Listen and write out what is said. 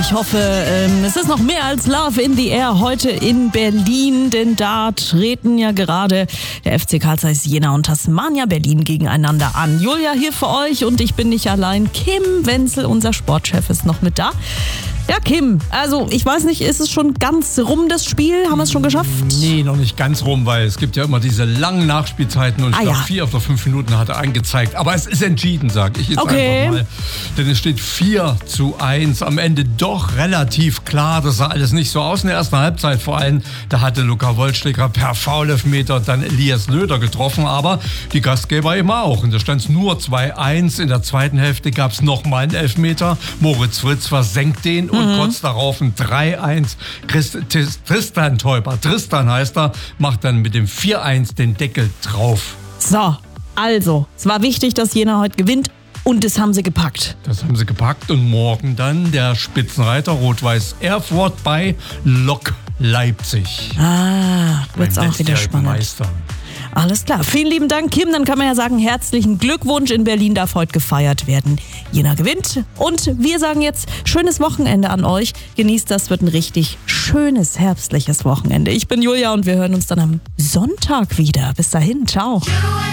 Ich hoffe, es ist noch mehr als Love in the Air heute in Berlin, denn da treten ja gerade der FC Carl Zeiss Jena und Tasmania Berlin gegeneinander an. Julia hier für euch und ich bin nicht allein. Kim Wenzel, unser Sportchef, ist noch mit da. Ja, Kim, also ich weiß nicht, ist es schon ganz rum, das Spiel? Haben wir es schon geschafft? Nee, noch nicht ganz rum, weil es gibt ja immer diese langen Nachspielzeiten und ich glaube 4 oder 5 Minuten hat er angezeigt. Aber es ist entschieden, sage ich jetzt einfach mal. Denn es steht 4:1. Am Ende doch relativ klar. Das sah alles nicht so aus in der ersten Halbzeit. Vor allem, da hatte Luca Wollstrecker per Foul-Elfmeter dann Elias Löder getroffen. Aber die Gastgeber eben auch. Und da stand es nur 2:1. In der zweiten Hälfte gab es nochmal einen Elfmeter. Moritz Fritz versenkt den. Und kurz darauf ein 3:1. Tristan Teuber, Tristan heißt er, macht dann mit dem 4:1 den Deckel drauf. So, also, es war wichtig, dass Jena heute gewinnt und das haben sie gepackt. Das haben sie gepackt und morgen dann der Spitzenreiter Rot-Weiß Erfurt bei Lok Leipzig. Wird's auch wieder spannend. Meister. Alles klar. Vielen lieben Dank, Kim. Dann kann man ja sagen, herzlichen Glückwunsch. In Berlin darf heute gefeiert werden. Jena gewinnt. Und wir sagen jetzt, schönes Wochenende an euch. Genießt das, wird ein richtig schönes, herbstliches Wochenende. Ich bin Julia und wir hören uns dann am Sonntag wieder. Bis dahin, ciao.